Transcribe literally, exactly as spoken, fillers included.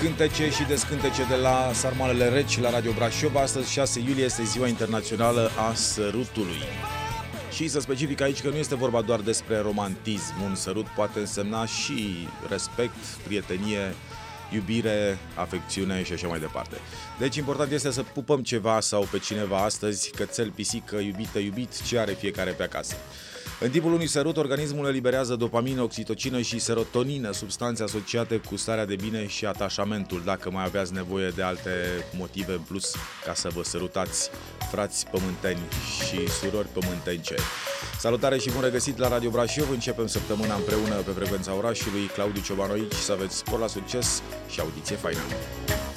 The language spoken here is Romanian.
cântece și descântece de la Sarmalele Reci la Radio Brașov. Astăzi, șase iulie, este ziua internațională a sărutului. Și să specific aici că nu este vorba doar despre romantism. Un sărut poate însemna și respect, prietenie, iubire, afecțiune și așa mai departe. Deci important este să pupăm ceva sau pe cineva astăzi, cățel, pisică, iubită, iubit, ce are fiecare pe acasă. În timpul unui sărut, organismul eliberează dopamină, oxitocină și serotonină, substanțe asociate cu starea de bine și atașamentul, dacă mai aveați nevoie de alte motive în plus ca să vă sărutați, frați pământeni și surori pământence. Salutare și bun regăsit la Radio Brașov. Începem săptămâna împreună pe frecvența orașului. Claudiu Ciobanu aici, să aveți spor la succes și audiție faină.